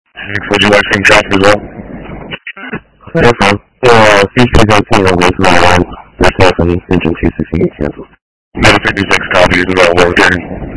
Would you like some chocolate as well? That's fine. C-17 over this line. There's definitely engine 216 canceled. Number 56 copy is about working.